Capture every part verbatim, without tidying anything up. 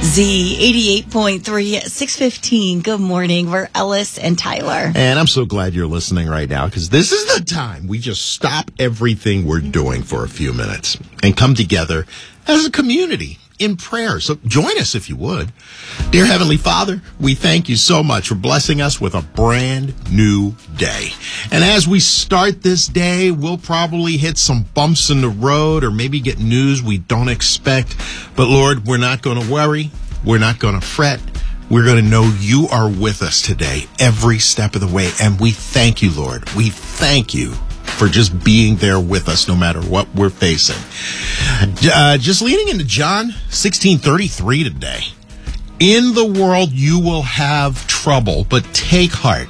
Z eighty-eight point three, six fifteen. Good morning. We're Ellis and Tyler. And I'm so glad you're listening right now, because this is the time we just stop everything we're doing for a few minutes and come together as a community in prayer. So join us if you would. Dear Heavenly Father, we thank you so much for blessing us with a brand new day. And as we start this day, we'll probably hit some bumps in the road or maybe get news we don't expect. But Lord, we're not going to worry. We're not going to fret. We're going to know you are with us today, every step of the way. And we thank you, Lord. We thank you for just being there with us no matter what we're facing. Uh, just leaning into John sixteen thirty-three today. In the world you will have trouble, but take heart.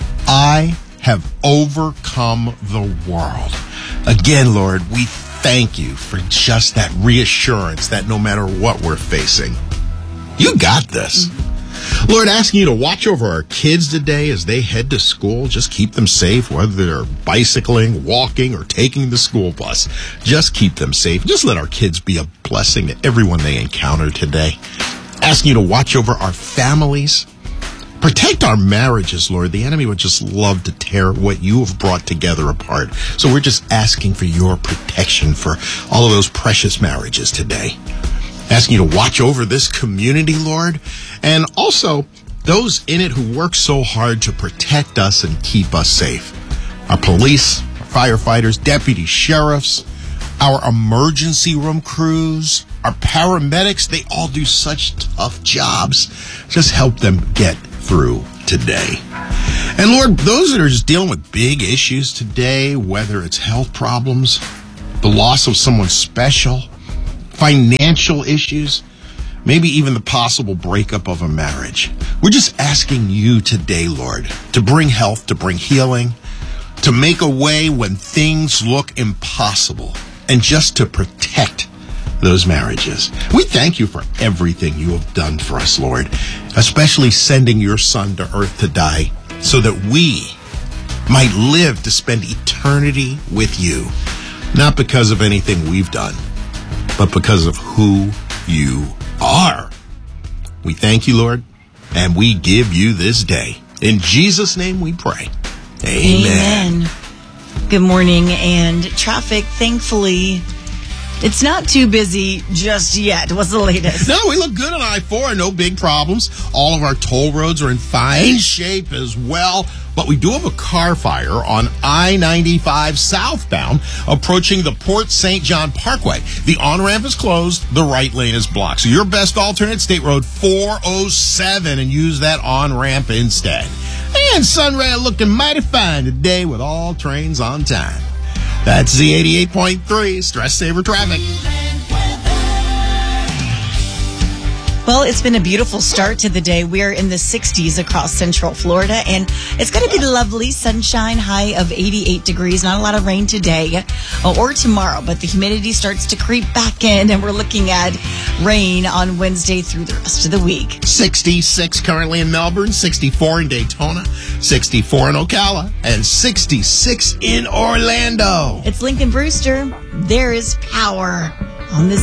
I have overcome the world. Again, Lord, we thank you for just that reassurance that no matter what we're facing, you got this. Mm-hmm. Lord, asking you to watch over our kids today as they head to school. Just keep them safe, whether they're bicycling, walking, or taking the school bus. Just keep them safe. Just let our kids be a blessing to everyone they encounter today. Asking you to watch over our families. Protect our marriages, Lord. The enemy would just love to tear what you have brought together apart. So we're just asking for your protection for all of those precious marriages today. Asking you to watch over this community, Lord, and also those in it who work so hard to protect us and keep us safe. Our police, our firefighters, deputy sheriffs, our emergency room crews, our paramedics, they all do such tough jobs. Just help them get through today. And Lord, those that are just dealing with big issues today, whether it's health problems, the loss of someone special, financial issues, maybe even the possible breakup of a marriage. We're just asking you today, Lord, to bring health, to bring healing, to make a way when things look impossible, and just to protect those marriages. We thank you for everything you have done for us, Lord, especially sending your Son to earth to die so that we might live to spend eternity with you, not because of anything we've done, but because of who you are. We thank you, Lord, and we give you this day. In Jesus' name we pray. Amen. Amen. Good morning. And traffic, thankfully, it's not too busy just yet. What's the latest? No, we look good on I four. No big problems. All of our toll roads are in fine shape as well. But we do have a car fire on I ninety-five southbound approaching the Port Saint John Parkway. The on-ramp is closed. The right lane is blocked. So your best alternate, State Road four oh seven, and use that on-ramp instead. And Sunrail looking mighty fine today with all trains on time. That's Z eighty-eight point three, Stress Saver Traffic. Well, it's been a beautiful start to the day. We're in the sixties across Central Florida, and it's going to be lovely sunshine, high of eighty-eight degrees. Not a lot of rain today or tomorrow, but the humidity starts to creep back in, and we're looking at rain on Wednesday through the rest of the week. sixty-six currently in Melbourne, sixty-four in Daytona, sixty-four in Ocala, and sixty-six in Orlando. It's Lincoln Brewster. There is power on this.